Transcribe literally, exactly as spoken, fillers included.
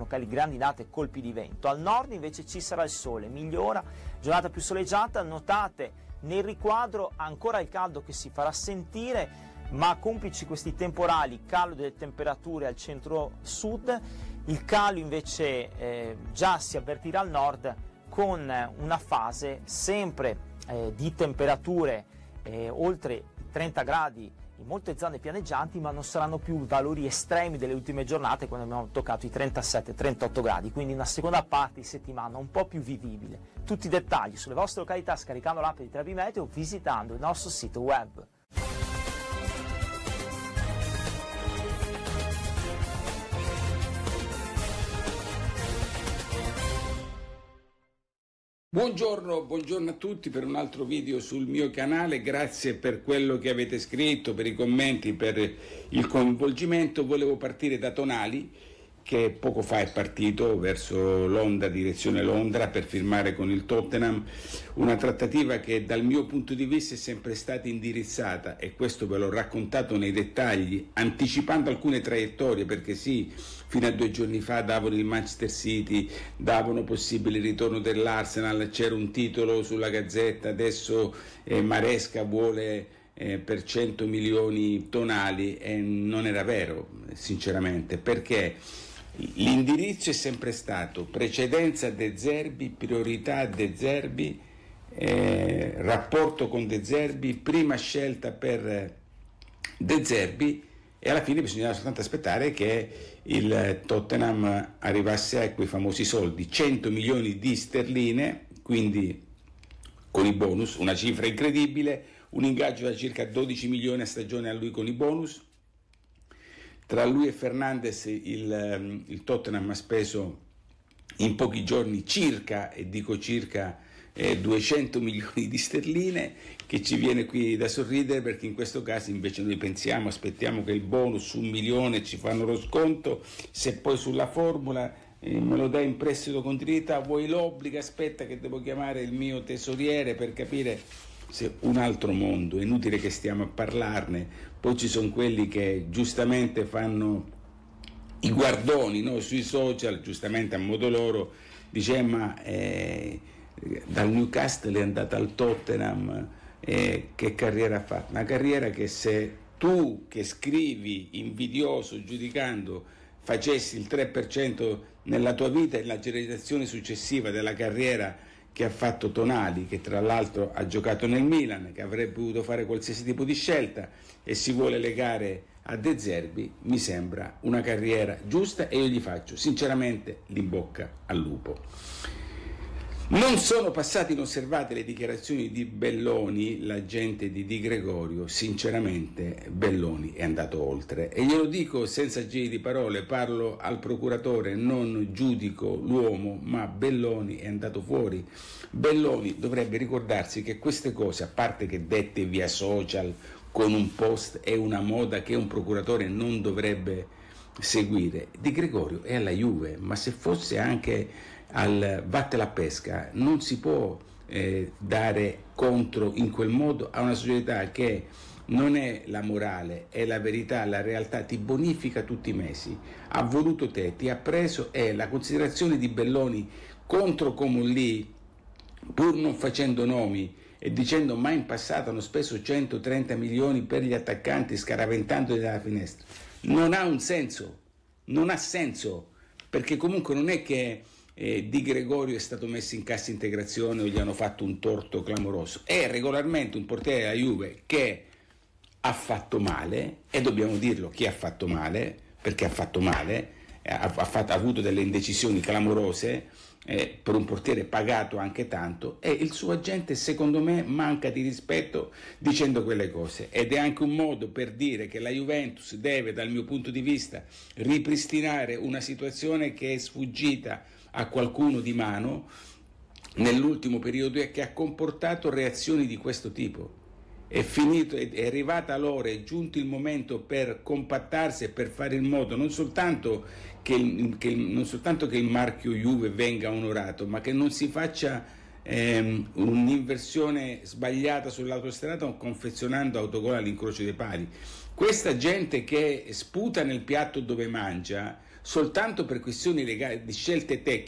locali grandinate e colpi di vento. Al nord invece ci sarà il sole, migliora, giornata più soleggiata. Notate nel riquadro ancora il caldo che si farà sentire, ma complici questi temporali, calo delle temperature al centro-sud, il calo invece eh, già si avvertirà al nord con una fase sempre eh, di temperature eh, oltre i trenta gradi in molte zone pianeggianti, ma non saranno più valori estremi delle ultime giornate quando abbiamo toccato i trentasette trentotto gradi, quindi una seconda parte di settimana un po' più vivibile. Tutti i dettagli sulle vostre località scaricando l'app di Trebi Meteo o visitando il nostro sito web. Buongiorno, buongiorno a tutti per un altro video sul mio canale, grazie per quello che avete scritto, per i commenti, per il coinvolgimento. Volevo partire da Tonali, che poco fa è partito verso Londra, direzione Londra, per firmare con il Tottenham una trattativa che dal mio punto di vista è sempre stata indirizzata, e questo ve l'ho raccontato nei dettagli, anticipando alcune traiettorie, perché sì, fino a due giorni fa davano il Manchester City, davano possibile ritorno dell'Arsenal, c'era un titolo sulla Gazzetta, adesso eh, Maresca vuole eh, per cento milioni Tonali, e non era vero, sinceramente, perché l'indirizzo è sempre stato precedenza a De Zerbi, priorità a De Zerbi, eh, rapporto con De Zerbi, prima scelta per De Zerbi, e alla fine bisognava soltanto aspettare che il Tottenham arrivasse a quei famosi soldi, cento milioni di sterline, quindi con i bonus, una cifra incredibile, un ingaggio da circa dodici milioni a stagione a lui con i bonus. Tra lui e Fernandes il, il Tottenham ha speso in pochi giorni circa, e dico circa, eh, duecento milioni di sterline, che ci viene qui da sorridere, perché in questo caso invece noi pensiamo, aspettiamo che il bonus su un milione ci fanno lo sconto, se poi sulla formula eh, me lo dai in prestito con diritto, vuoi l'obbligo, aspetta che devo chiamare il mio tesoriere per capire. Se un altro mondo, è inutile che stiamo a parlarne. Poi ci sono quelli che giustamente fanno i guardoni, no, sui social, giustamente a modo loro, dice ma eh, dal Newcastle è andata al Tottenham, eh, che carriera ha fatto? Una carriera che, se tu che scrivi invidioso, giudicando, facessi il tre per cento nella tua vita e la generazione successiva della carriera che ha fatto Tonali, che tra l'altro ha giocato nel Milan, che avrebbe potuto fare qualsiasi tipo di scelta, e si vuole legare a De Zerbi, mi sembra una carriera giusta, e io gli faccio sinceramente l'in bocca al lupo. Non sono passate inosservate le dichiarazioni di Belloni, l'agente di Di Gregorio. Sinceramente Belloni è andato oltre, e glielo dico senza giri di parole, parlo al procuratore, non giudico l'uomo, ma Belloni è andato fuori. Belloni dovrebbe ricordarsi che queste cose, a parte che dette via social con un post, è una moda che un procuratore non dovrebbe seguire. Di Gregorio è alla Juve, ma se fosse anche al Vatte la Pesca non si può eh, dare contro in quel modo a una società che non è la morale, è la verità, la realtà, ti bonifica tutti i mesi, ha voluto te, ti ha preso, e la considerazione di Belloni contro Comolli, pur non facendo nomi e dicendo ma in passato hanno speso centotrenta milioni per gli attaccanti scaraventandoli dalla finestra, non ha un senso, non ha senso, perché comunque non è che eh, Di Gregorio è stato messo in cassa integrazione o gli hanno fatto un torto clamoroso, è regolarmente un portiere della Juve che ha fatto male, e dobbiamo dirlo chi ha fatto male, perché ha fatto male, ha, ha, fatto, ha avuto delle indecisioni clamorose, eh, per un portiere pagato anche tanto, e il suo agente secondo me manca di rispetto dicendo quelle cose, ed è anche un modo per dire che la Juventus deve, dal mio punto di vista, ripristinare una situazione che è sfuggita a qualcuno di mano nell'ultimo periodo e che ha comportato reazioni di questo tipo. È finito, è arrivata l'ora, è giunto il momento per compattarsi e per fare in modo non soltanto che, il, che il, non soltanto che il marchio Juve venga onorato, ma che non si faccia ehm, un'inversione sbagliata sull'autostrada o confezionando autogol all'incrocio dei pali. Questa gente che sputa nel piatto dove mangia soltanto per questioni legali, di scelte tecniche.